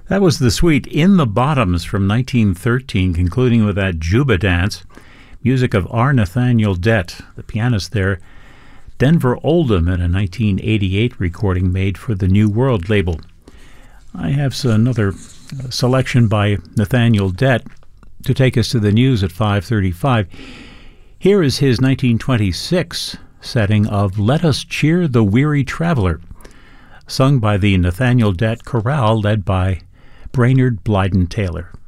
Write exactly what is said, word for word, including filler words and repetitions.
That was the suite In the Bottoms from nineteen thirteen, concluding with that Juba dance. Music of R. Nathaniel Dett, the pianist there. Denver Oldham in a nineteen eighty-eight recording made for the New World label. I have another selection by Nathaniel Dett to take us to the news at five thirty-five. Here is his nineteen twenty-six setting of Let Us Cheer the Weary Traveler, sung by the Nathaniel Dett Chorale led by Brainerd Blyden Taylor.